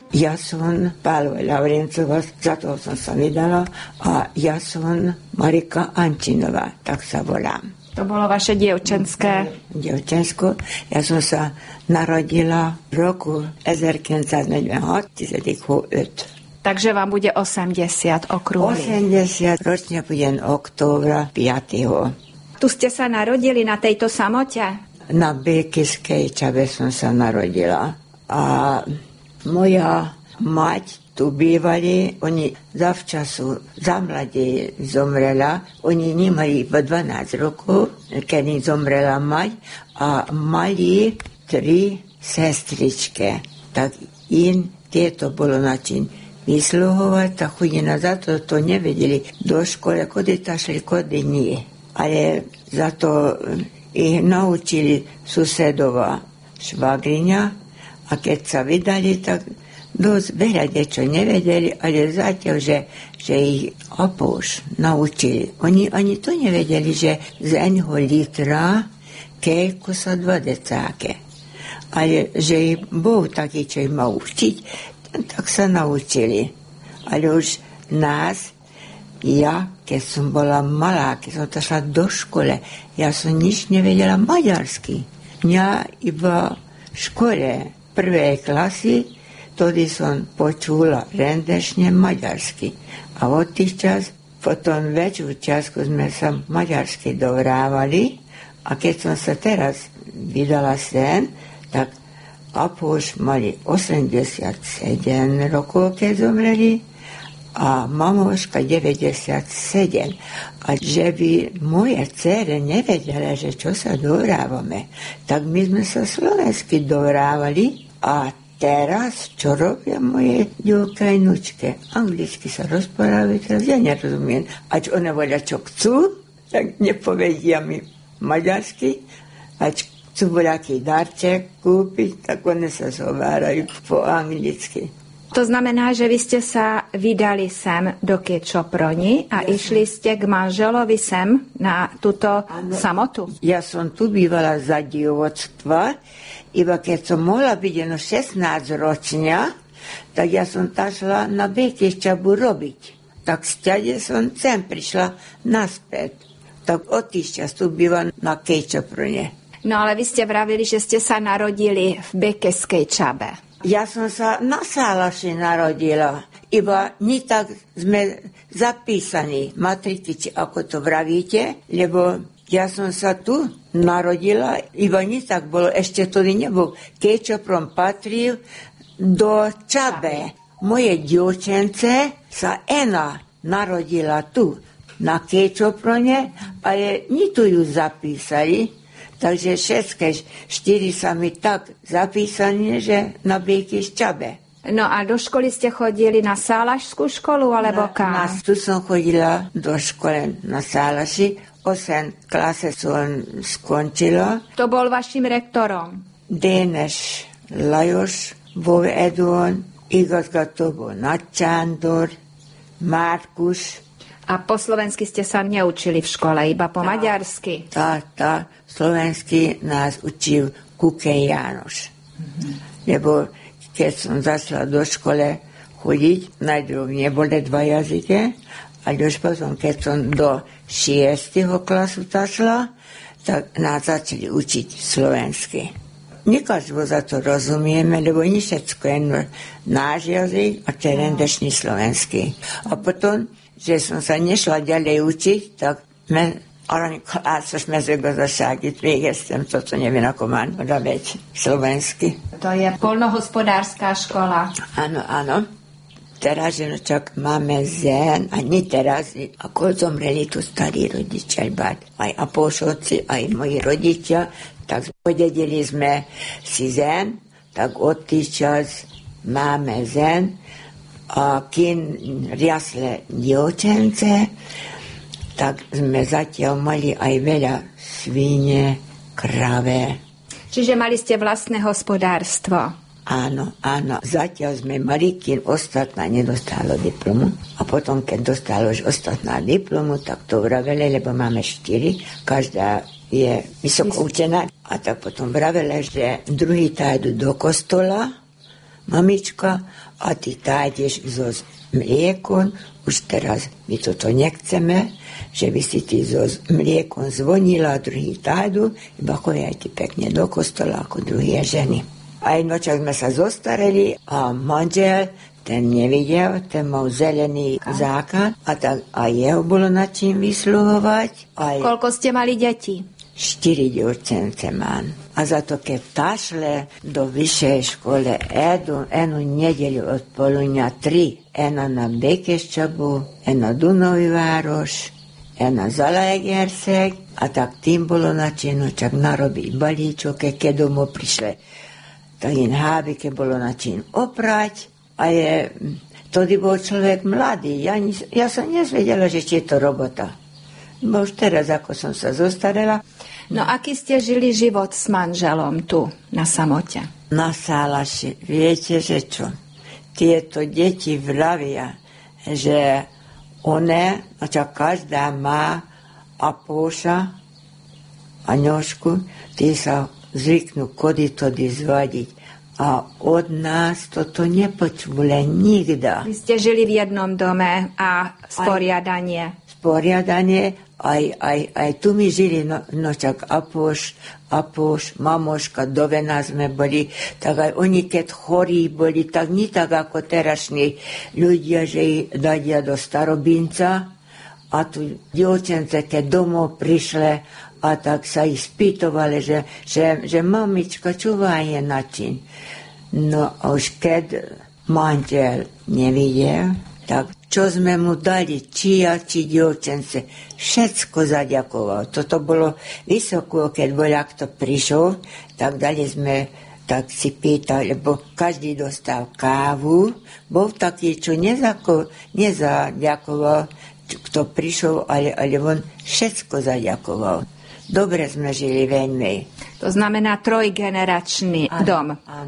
Jason Pálové Laurencova, za toho som sa vydala, a Jason Marika Ančinová, tak sa volám. To bolo vaše dievčenské? Dievčensko. Ja som sa narodila v roku 1946, 10. Takže vám bude 80 okrúhly. 80 ročne budem októbra 5. Tu ste sa narodili na tejto samote? Na Bekeskej Čabe som sa narodila. A moja mať tu bývali, oni zavčasu, za mladí zomrela, oni nemali iba 12 rokov, keď zomrela mať, a mali 3 sestričke. Tak im tieto bolo način vysluhovať, tak chudina za to nevedeli do školy, kody tašli, kody nie. Ale za to ich naučili susedova švagriňa, a keď sa vydali, tak dosť veľa niečo nevedeli, ale zatiaľ, že ich opúš naučili. Oni to nevedeli, že z 1 litra kejku sa 2 decáke. Ale že ich bol taký, čo ich mal učiť, tak sa naučili. Ale už nás, ja, keď som bola malá, keď som šla do škole, ja som nič nevedela maďarsky. Ja iba v škole prvej klasy, tody som počula rendešne maďarsky. A od tých čas, potom väčšiu časku sme sa maďarsky dovrávali, a keď som sa teraz vydala sen, tak apúš mali 87 rokov, keď zomreli, a mamoška 97. A že by moje dcere nevedela, že čo sa dovrávame, tak my sme sa slovensky dovrávali. A teraz, čo robia moje dievka a vnúčke? Anglicky sa rozprávajú, teraz ja nerozumiem. Ač one voľa, čo chcú, tak nepovedia mi maďarsky. Ač chcú voľaký darček kúpiť, tak one sa zhovárajú po anglicky. To znamená, že vy ste sa vydali sem do Kečoproni a išli ste k manželovi sem na túto samotu? Ja som tu bývala za dievoctva, iba keď som mohla byť jen 16 ročňa, tak ja som tašla na Bekeščabu robiť. Tak stade som sem prišla naspäť. Tak od tých čas tu bývam na Kečoprone. No ale vy ste vravili, že ste sa narodili v Bekeskej Čabe. Ja som sa na Sálaši narodila, iba nie tak sme zapísaní matriky, či ako to vravíte, lebo ja som sa tu narodila, iba nie tak bolo, ešte tedy nebol. Kečopron patril do Čabe. Moje dievčence sa Ena narodila tu, na Kečoprone, ale nie tu ju zapísali. Takže všetké 4 sa mi tak zapísané, že na Bekeščabe. No a do školy ste chodili na Sálašskú školu, alebo kam? Tu som chodila do školy na Sálaši. 8 klase som skončila. To bol vašim rektorom? Dénes Lajos, bol Edon, igazgató bol Nagy Sándor, Márkus. A po slovensky ste sa neučili v škole, iba po maďarsky? Tá, slovensky nás učil Kukej Jánoš. Lebo keď som začala do škole chodiť, najdruh neboli 2 jazyky, ale už potom, keď som do 6. klasu tašla, tak nás začali učiť slovensky. Nekažbo za to rozumieme, lebo nie všetko je náš jazyk a terendešný slovenský. A potom, že som sa nešla ďalej učiť, tak arany klászos mezőgazdaságit végeztem, toto neviem, ako mám robiť slovensky. To je poľnohospodárska škola. Áno. Teraz čak máme zen, a nie teraz, ako zomreli tu starí rodičia, aj apóšovci, aj moji rodičia, tak podedili sme si zen, tak od tých čas máme zen, a kým riasle dievčence, tak sme zatiaľ mali aj veľa svíne, krave. Čiže mali ste vlastné hospodárstvo? Áno. Zatiaľ sme mali, kým ostatná nedostalo diplomu. A potom, keď dostalo už ostatná diplomu, tak to vravele, lebo máme 4, každá je vysoko učená. A tak potom vravele, že druhý tajdu do kostola, mamička, a ty tájdeš so mliekom, už teraz my toto nechceme, že by si ty so mliekom zvonila, a druhý tájdu, iba chodíte pekne do kostola ako druhé ženy. Aj nočak sme sa zostarili a manžel, ten nevidel, ten mal zelený základ a tak aj jeho bolo nad čím vysluhovať. Koľko ste mali detí? 4 dievčence mám. A za to, keď tašle do vyššej škole jednu nedeľu od poludňa 3, jedna na Bekeščabu, jedna Dunový Vároš, jedna Zalaegersek, a tak tým bolo načinu, čak narobiť balíčoke, keď domov prišli. Tak in hábike bolo način oprať, a tody bol človek mladý. Ja som nezvedela, že či je to robota. Bo už teraz, ako som sa zostarela. No aký ste žili život s manželom tu, na samote? Na Sálaši, viete, že čo? Tieto deti vravia, že každá má Apóša a ňošku, tí sa zvyknú kody zvadiť. A od nás toto nepočuli nikda. Vy ste žili v jednom dome a sporiadanie. Aj tu my žili, čak Apóš, mamoška, dovena sme boli, tak aj oni, keď chorí boli, tak nie tak ako terašní ľudia, že ich dadia do starobinca, a tu dievčence, keď domov prišli, a tak sa ich spýtovali, že mamička, čuvaj je način. No a už keď manžel nevidel, tak čo sme mu dali, či dievčence, všetko zaďakoval. Toto bolo vysoko, keď voľakto prišiel, tak dali sme, tak si pýtali, lebo každý dostal kávu, bol taký, čo nezaďakoval, kto prišiel, ale on všetko zaďakoval. Dobre sme žili veľmi. To znamená trojgeneračný dom.